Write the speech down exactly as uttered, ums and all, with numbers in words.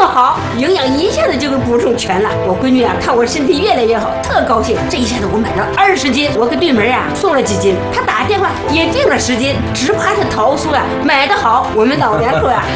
好，营养一下子就给补充全了。我闺女啊，看我身体越来越好，特高兴。这一下子我买了二十斤，我给对门啊送了几斤，她打电话也订了十斤，直夸她桃酥啊买得好。我们老两口啊